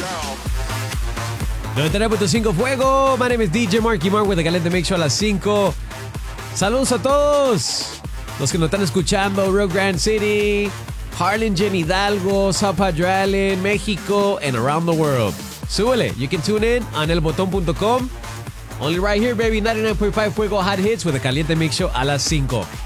99.5 Fuego. My name is DJ Marky Mark with the Caliente Mix Show a las 5. Saludos a todos los que nos están escuchando. Rio Grande City, Harlingen, Hidalgo, South Padre Island, México, and around the world. Súbele. You can tune in on elboton.com. Only right here, baby. 99.5 Fuego Hot Hits with the Caliente Mix Show a las 5.